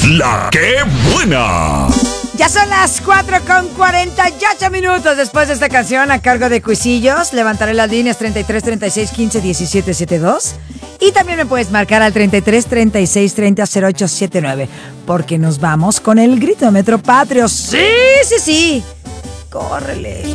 La que buena. Ya son las 4:48 después de esta canción a cargo de Cuisillos. Levantaré las líneas 33 36 15 17 72. Y también me puedes marcar al 33 36 30 08 79. Porque nos vamos con el gritómetro patrio. ¡Sí, sí, sí! ¡Córrele!